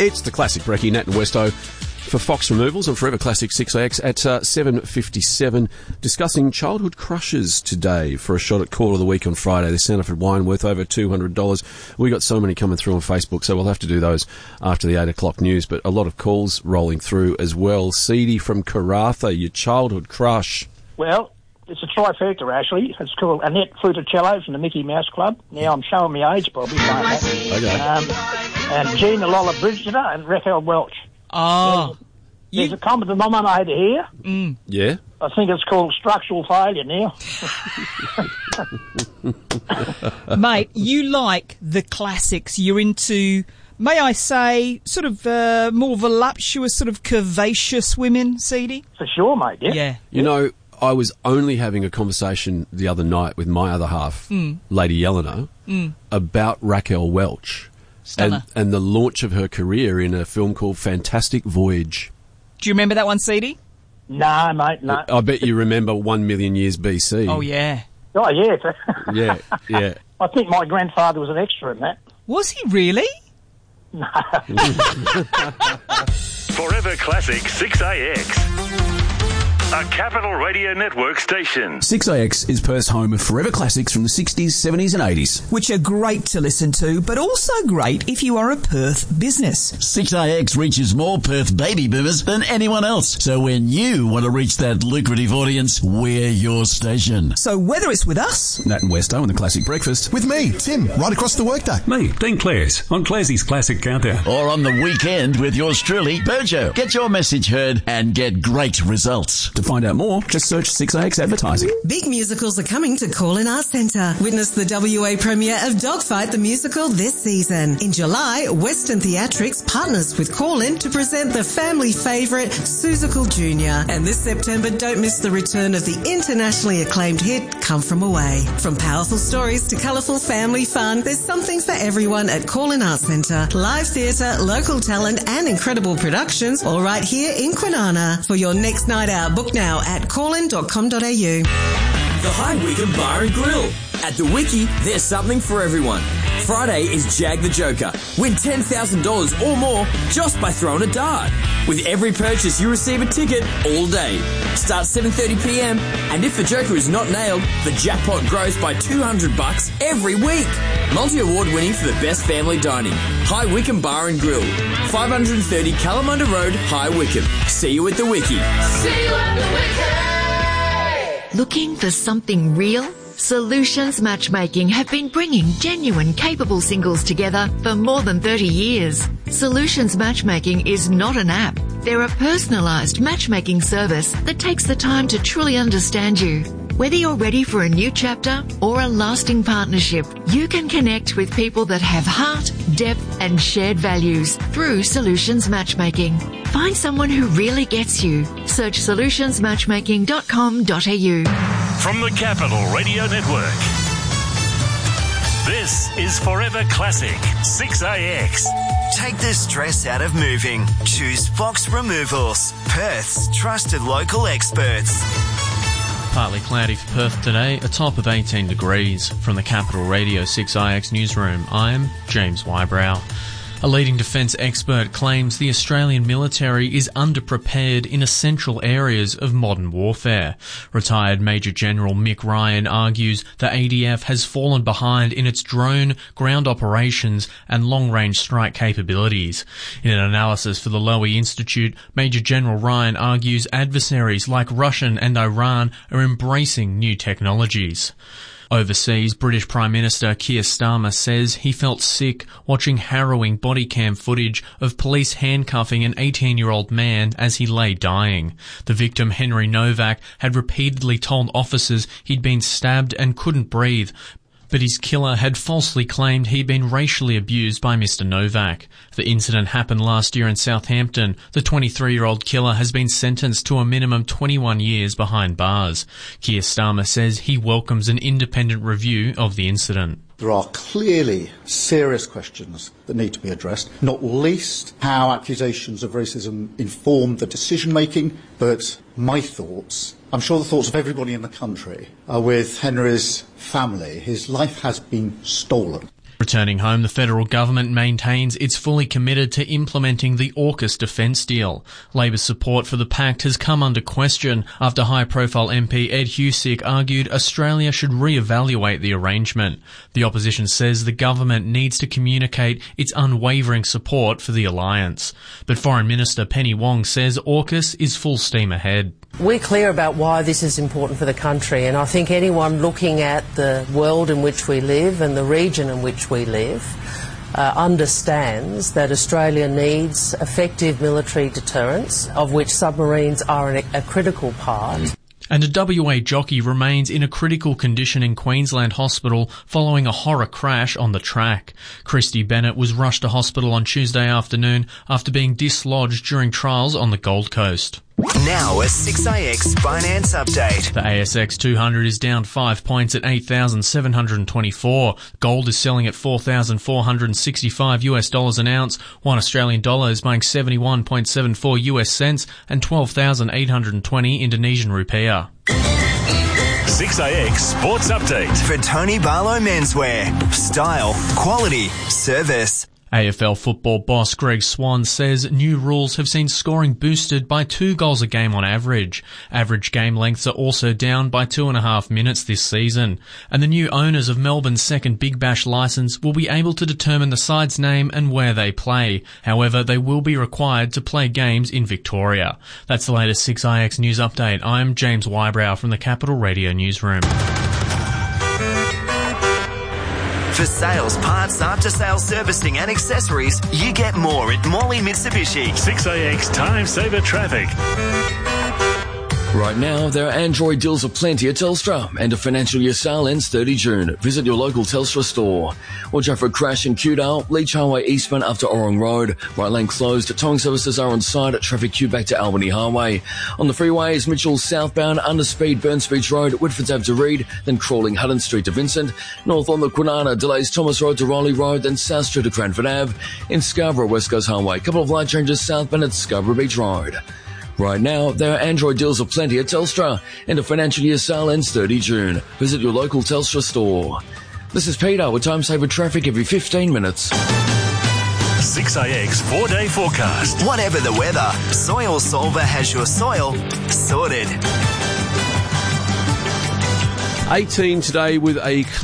It's the classic brekkie, Nat and Westo, for Fox Removals on Forever Classic 6AX at 7:57, discussing childhood crushes today for a shot at Call of the Week on Friday. The Sanford wine worth over $200. We got so many coming through on Facebook, so we'll have to do those after the 8 o'clock news, but a lot of calls rolling through as well. Seedy from Karratha, your childhood crush. Well, it's a trifecta, actually. It's called Annette Fruticello from the Mickey Mouse Club. Now, I'm showing my age, probably, saying that. Okay. And Gina Lola Bridger and Raphael Welch. Oh. There's a common denominator here. Mm. Yeah? I think it's called structural failure now. Mate, you like the classics. You're into, may I say, sort of more voluptuous, sort of curvaceous women, Seedy? For sure, mate, yeah. Yeah. You know, I was only having a conversation the other night with my other half, Lady Yelena, about Raquel Welch and the launch of her career in a film called Fantastic Voyage. Do you remember that one, Seedy? No, mate, no. I bet you remember 1 million years BC. Oh, yeah. Oh, yeah. Yeah. I think my grandfather was an extra in that. Was he really? No. Forever Classic 6AX. A Capital Radio Network station. 6AX is Perth's home of forever classics from the 60s, 70s and 80s. Which are great to listen to, but also great if you are a Perth business. 6AX reaches more Perth baby boomers than anyone else. So when you want to reach that lucrative audience, we're your station. So whether it's with us, Nat and Westo and the Classic Breakfast, with me, Tim, right across the workday. Me, Dean Clares, on Clarsey's Classic Countdown. or on the weekend with yours truly, Burjo. Get your message heard and get great results. To find out more, just search 6AX Advertising. Big musicals are coming to Call-In Arts Centre. Witness the WA premiere of Dogfight the Musical this season. In July, Western Theatrics partners with Call-In to present the family favourite Seussical Jr. And this September, don't miss the return of the internationally acclaimed hit Come From Away. From powerful stories to colourful family fun, there's something for everyone at Call-In Arts Centre. Live theatre, local talent and incredible productions, all right here in Kwinana. For your next night out, book now at callin.com.au. The High Wycombe Bar and Grill. At the Wiki, there's something for everyone. Friday is Jag the Joker. Win $10,000 or more just by throwing a dart. With every purchase, you receive a ticket all day. Starts 7:30pm, and if the Joker is not nailed, the jackpot grows by $200 every week. Multi-award winning for the best family dining. High Wycombe Bar and Grill. 530 Kalamunda Road, High Wycombe. See you at the Wiki. See you at the Wiki! Looking for something real? Solutions Matchmaking have been bringing genuine, capable singles together for more than 30 years. Solutions Matchmaking is not an app. They're a personalised matchmaking service that takes the time to truly understand you. Whether you're ready for a new chapter or a lasting partnership, you can connect with people that have heart, depth and shared values through Solutions Matchmaking. Find someone who really gets you. Search solutionsmatchmaking.com.au. From the Capital Radio Network. This is Forever Classic 6AX. Take the stress out of moving. Choose Fox Removals, Perth's trusted local experts. Partly cloudy for Perth today, a top of 18 degrees. From the Capital Radio 6IX newsroom, I'm James Wybrow. A leading defence expert claims the Australian military is underprepared in essential areas of modern warfare. Retired Major General Mick Ryan argues the ADF has fallen behind in its drone, ground operations and long-range strike capabilities. In an analysis for the Lowy Institute, Major General Ryan argues adversaries like Russia and Iran are embracing new technologies. Overseas, British Prime Minister Keir Starmer says he felt sick watching harrowing body cam footage of police handcuffing an 18-year-old man as he lay dying. The victim, Henry Novak, had repeatedly told officers he'd been stabbed and couldn't breathe, but his killer had falsely claimed he'd been racially abused by Mr. Novak. The incident happened last year in Southampton. The 23-year-old killer has been sentenced to a minimum 21 years behind bars. Keir Starmer says he welcomes an independent review of the incident. There are clearly serious questions that need to be addressed, not least how accusations of racism inform the decision-making, but my thoughts, I'm sure the thoughts of everybody in the country, are with Henry's family. His life has been stolen. Returning home, the federal government maintains it's fully committed to implementing the AUKUS defence deal. Labor's support for the pact has come under question after high-profile MP Ed Husic argued Australia should re-evaluate the arrangement. The opposition says the government needs to communicate its unwavering support for the alliance. But Foreign Minister Penny Wong says AUKUS is full steam ahead. We're clear about why this is important for the country, and I think anyone looking at the world in which we live and the region in which we live understands that Australia needs effective military deterrence, of which submarines are a critical part. And a WA jockey remains in a critical condition in Queensland Hospital following a horror crash on the track. Christy Bennett was rushed to hospital on Tuesday afternoon after being dislodged during trials on the Gold Coast. Now a 6AX finance update. The ASX 200 is down 5 points at 8,724. Gold is selling at $4,465 an ounce. 1 Australian dollar is buying 71.74 US cents and 12,820 Indonesian rupiah. 6AX Sports Update. For Tony Barlow Menswear. Style, quality, service. AFL football boss Greg Swan says new rules have seen scoring boosted by 2 goals a game on average. Average game lengths are also down by 2.5 minutes this season. And the new owners of Melbourne's second Big Bash licence will be able to determine the side's name and where they play. However, they will be required to play games in Victoria. That's the latest 6IX News Update. I'm James Wybrow from the Capital Radio Newsroom. For sales, parts, after-sales servicing and accessories, you get more at Morley Mitsubishi. 6AX Time Saver Traffic. Right now, there are Android deals aplenty at Telstra, and a financial year sale ends 30 June. Visit your local Telstra store. Watch out for a crash in Kewdale, Leach Highway eastbound up to Orong Road. Right lane closed. Towing services are on site. Traffic queue back to Albany Highway. On the freeways, Mitchell southbound, underspeed Burns Beach Road, Whitfords Ave to Reed, then crawling Hutton Street to Vincent. North on the Kwinana, delays Thomas Road to Riley Road, then South Street to Cranford Ave. In Scarborough, West Coast Highway, couple of light changes southbound at Scarborough Beach Road. Right now, there are Android deals aplenty at Telstra, and a financial year sale ends 30 June. Visit your local Telstra store. This is Peter with Time Saver Traffic every 15 minutes. 6AX 4-day forecast. Whatever the weather, Soil Solver has your soil sorted. 18 today with a